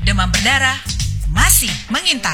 demam berdarah masih mengintai.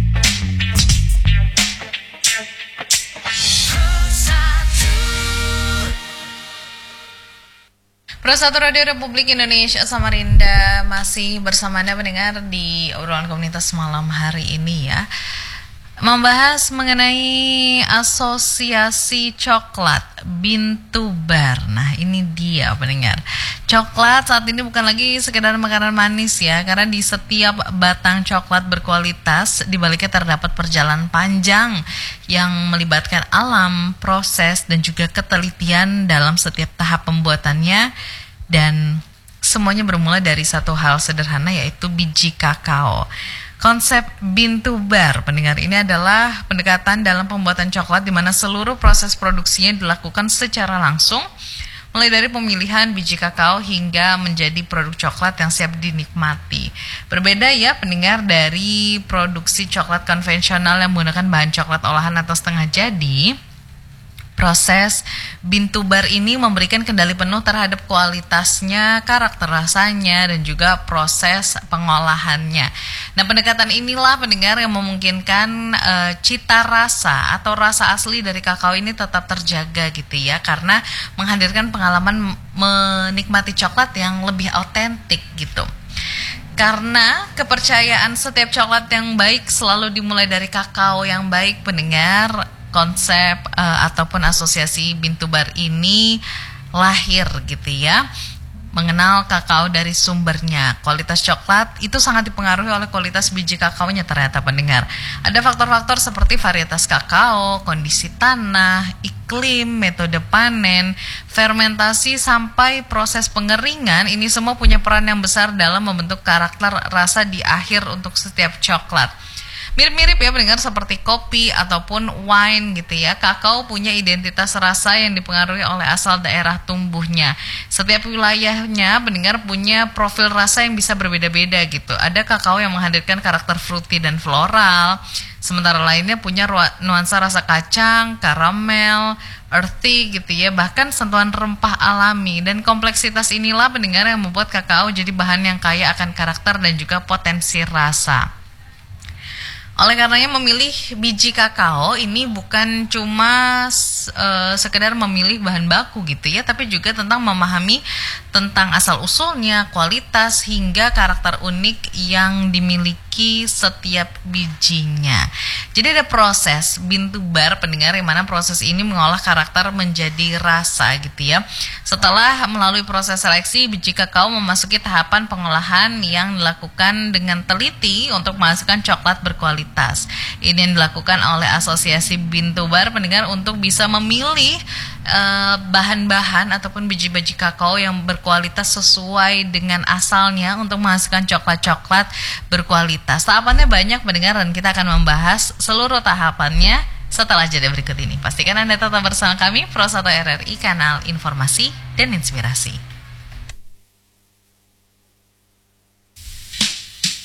Pro 1 Radio Republik Indonesia Samarinda masih bersama Anda pendengar di obrolan komunitas malam hari ini ya. Membahas mengenai asosiasi coklat Bintubar. Nah ini dia pendengar. Coklat saat ini bukan lagi sekedar makanan manis ya. Karena di setiap batang coklat berkualitas di baliknya terdapat perjalanan panjang yang melibatkan alam, proses dan juga ketelitian dalam setiap tahap pembuatannya. Dan semuanya bermula dari satu hal sederhana yaitu biji kakao. Konsep Bintubar pendengar ini adalah pendekatan dalam pembuatan coklat di mana seluruh proses produksinya dilakukan secara langsung, mulai dari pemilihan biji kakao hingga menjadi produk coklat yang siap dinikmati. Berbeda ya pendengar dari produksi coklat konvensional yang menggunakan bahan coklat olahan atau setengah jadi. Proses Bintubar ini memberikan kendali penuh terhadap kualitasnya, karakter rasanya, dan juga proses pengolahannya. Nah, pendekatan inilah pendengar yang memungkinkan cita rasa atau rasa asli dari kakao ini tetap terjaga gitu ya, karena menghadirkan pengalaman menikmati coklat yang lebih autentik gitu. Karena kepercayaan setiap coklat yang baik selalu dimulai dari kakao yang baik pendengar. Konsep ataupun asosiasi Bintubar ini lahir gitu ya. Mengenal kakao dari sumbernya. Kualitas coklat itu sangat dipengaruhi oleh kualitas biji kakaonya ternyata pendengar. Ada faktor-faktor seperti varietas kakao, kondisi tanah, iklim, metode panen, fermentasi sampai proses pengeringan. Ini semua punya peran yang besar dalam membentuk karakter rasa di akhir untuk setiap coklat. Mirip-mirip ya pendengar seperti kopi ataupun wine gitu ya. Kakao punya identitas rasa yang dipengaruhi oleh asal daerah tumbuhnya. Setiap wilayahnya pendengar punya profil rasa yang bisa berbeda-beda gitu. Ada kakao yang menghadirkan karakter fruity dan floral, sementara lainnya punya nuansa rasa kacang, karamel, earthy gitu ya, bahkan sentuhan rempah alami. Dan kompleksitas inilah pendengar yang membuat kakao jadi bahan yang kaya akan karakter dan juga potensi rasa. Oleh karenanya memilih biji kakao ini bukan cuma sekedar memilih bahan baku gitu ya, tapi juga tentang memahami tentang asal-usulnya, kualitas hingga karakter unik yang dimiliki setiap bijinya. Jadi ada proses Bintubar pendengar yang mana proses ini mengolah karakter menjadi rasa gitu ya. Setelah melalui proses seleksi, biji kakao memasuki tahapan pengolahan yang dilakukan dengan teliti untuk menghasilkan coklat berkualitas. Ini yang dilakukan oleh asosiasi Bintubar pendengar untuk bisa memilih bahan-bahan ataupun biji-biji kakao yang berkualitas sesuai dengan asalnya untuk menghasilkan coklat-coklat berkualitas. Tahapannya banyak pendengar dan kita akan membahas seluruh tahapannya setelah jeda berikut ini. Pastikan Anda tetap bersama kami Pro 1 RRI, kanal informasi dan inspirasi.